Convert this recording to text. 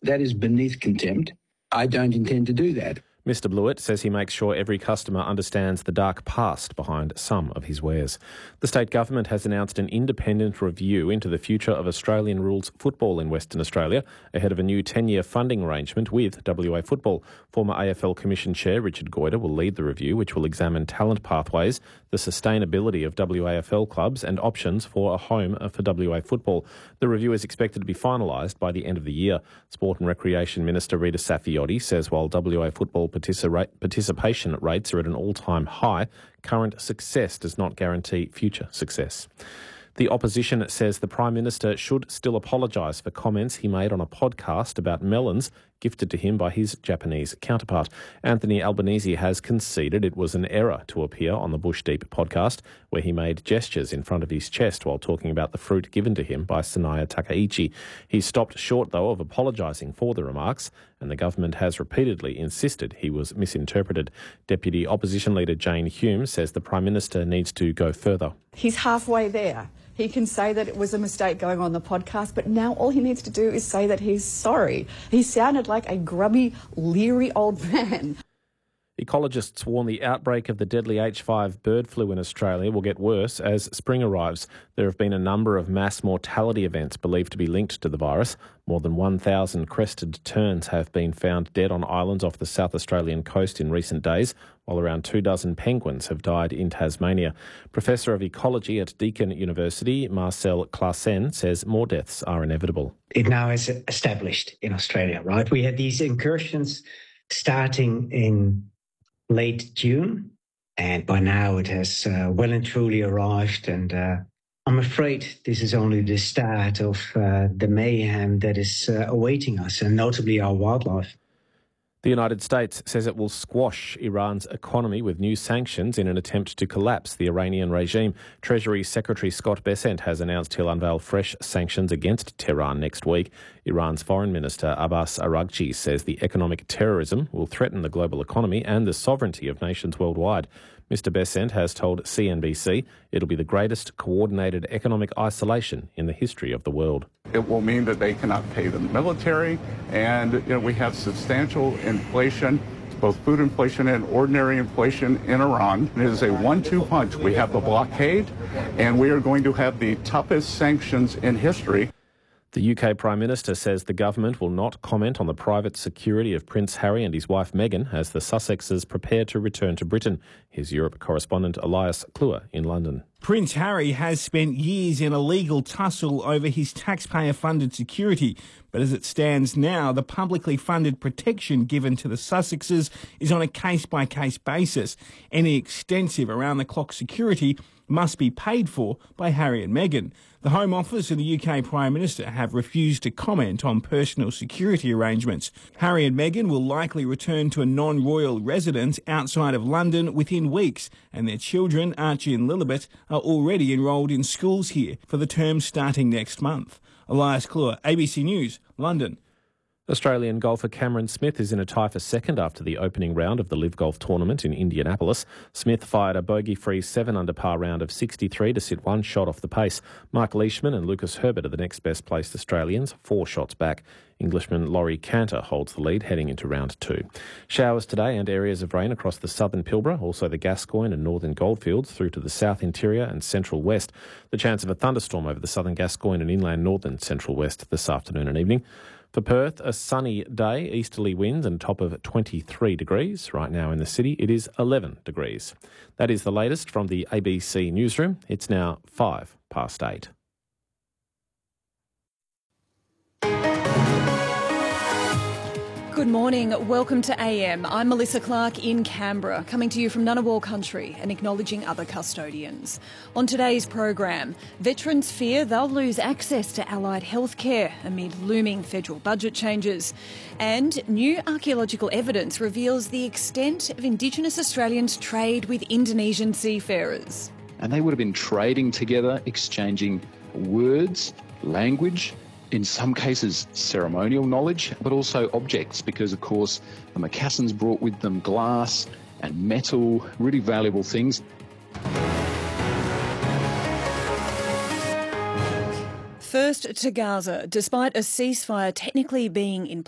That is beneath contempt. I don't intend to do that. Mr Blewett says he makes sure every customer understands the dark past behind some of his wares. The state government has announced an independent review into the future of Australian rules football in Western Australia ahead of a new 10-year funding arrangement with WA Football. Former AFL Commission Chair Richard Goyder will lead the review, which will examine talent pathways, the sustainability of WAFL clubs and options for a home for WA Football. The review is expected to be finalised by the end of the year. Sport and Recreation Minister Rita Saffioti says while WA Football participation rates are at an all-time high, current success does not guarantee future success. The opposition says the Prime Minister should still apologise for comments he made on a podcast about melons gifted to him by his Japanese counterpart. Anthony Albanese has conceded it was an error to appear on the Bush Deep podcast, where he made gestures in front of his chest while talking about the fruit given to him by Sanaya Takaichi. He stopped short, though, of apologising for the remarks, and the government has repeatedly insisted he was misinterpreted. Deputy Opposition Leader Jane Hume says the Prime Minister needs to go further. He's halfway there. He can say that it was a mistake going on the podcast, but now all he needs to do is say that he's sorry. He sounded like a grubby, leery old man. Ecologists warn the outbreak of the deadly H5 bird flu in Australia will get worse as spring arrives. There have been a number of mass mortality events believed to be linked to the virus. More than 1,000 crested terns have been found dead on islands off the South Australian coast in recent days, while around 24 penguins have died in Tasmania. Professor of Ecology at Deakin University, Marcel Claassen, says more deaths are inevitable. It now is established in Australia, right? We had these incursions starting in late June, and by now it has well and truly arrived, and I'm afraid this is only the start of the mayhem that is awaiting us, and notably our wildlife. The United States says it will squash Iran's economy with new sanctions in an attempt to collapse the Iranian regime. Treasury Secretary Scott Bessent has announced he'll unveil fresh sanctions against Tehran next week. Iran's Foreign Minister Abbas Araghchi says the economic terrorism will threaten the global economy and the sovereignty of nations worldwide. Mr Bessent has told CNBC it'll be the greatest coordinated economic isolation in the history of the world. It will mean that they cannot pay the military, and we have substantial inflation, both food inflation and ordinary inflation in Iran. It is a 1-2 punch. We have the blockade, and we are going to have the toughest sanctions in history. The UK Prime Minister says the government will not comment on the private security of Prince Harry and his wife Meghan as the Sussexes prepare to return to Britain. Here's Europe correspondent Elias Kluwer in London. Prince Harry has spent years in a legal tussle over his taxpayer-funded security, but as it stands now, the publicly funded protection given to the Sussexes is on a case-by-case basis. Any extensive around-the-clock security must be paid for by Harry and Meghan. The Home Office and the UK Prime Minister have refused to comment on personal security arrangements. Harry and Meghan will likely return to a non-royal residence outside of London within weeks, and their children, Archie and Lilibet, are already enrolled in schools here for the term starting next month. Elias Kluwer, ABC News, London. Australian golfer Cameron Smith is in a tie for second after the opening round of the Live Golf Tournament in Indianapolis. Smith fired a bogey-free 7-under-par round of 63 to sit one shot off the pace. Mark Leishman and Lucas Herbert are the next best-placed Australians, 4 shots back. Englishman Laurie Cantor holds the lead heading into round 2. Showers today and areas of rain across the southern Pilbara, also the Gascoyne and northern Goldfields through to the south interior and central west. The chance of a thunderstorm over the southern Gascoyne and inland northern central west this afternoon and evening. For Perth, a sunny day, easterly winds and top of 23 degrees. Right now in the city, it is 11 degrees. That is the latest from the ABC Newsroom. It's now 8:05. Good morning. Welcome to AM. I'm Melissa Clark in Canberra, coming to you from Ngunnawal country and acknowledging other custodians. On today's program, veterans fear they'll lose access to allied healthcare amid looming federal budget changes. And new archaeological evidence reveals the extent of Indigenous Australians' trade with Indonesian seafarers. And they would have been trading together, exchanging words, language, in some cases ceremonial knowledge, but also objects, because of course the Macassans brought with them glass and metal, really valuable things. First to Gaza. Despite a ceasefire technically being in